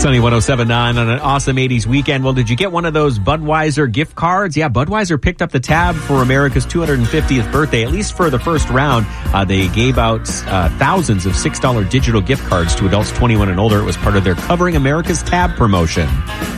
Sunny 107.9 on an awesome 80s weekend. Well, did you get one of those Budweiser gift cards? Yeah, Budweiser picked up the tab for America's 250th birthday, at least for the first round. They gave out thousands of $6 digital gift cards to adults 21 and older. It was part of their Covering America's Tab promotion.